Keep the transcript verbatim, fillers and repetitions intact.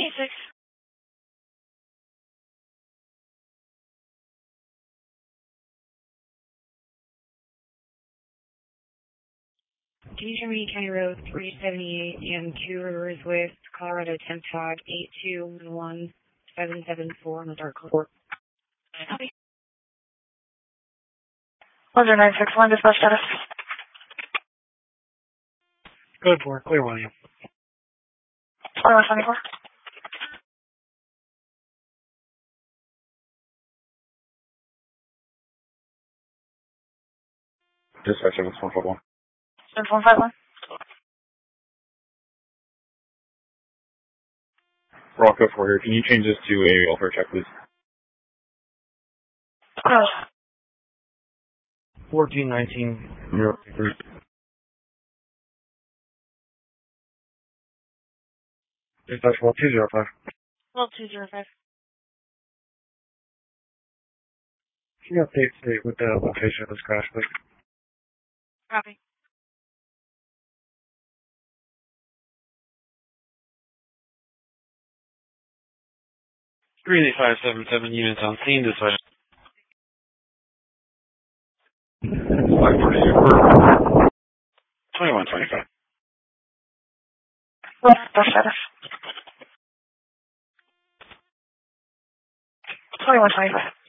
eighty-six. Deja County Road three seventy-eight and Two Rivers West, Colorado temp tag eight two one one seven seven four on the dark report. Copy. one zero nine six one, dispatch status. Good for clear one. twenty-one twenty-four. Dispatch seven one five one. seven one five one. Rocco for here. Can you change this to a welfare check, please? Oh. fourteen nineteen zero three. Dispatch one two zero five. Well, two zero five. Can you update state with the location of this crash, please? Copy. three eight five seven seven units on scene, dispatch. five forty-two. twenty-one twenty-five. Well, dispatch status. twenty-one twenty-five.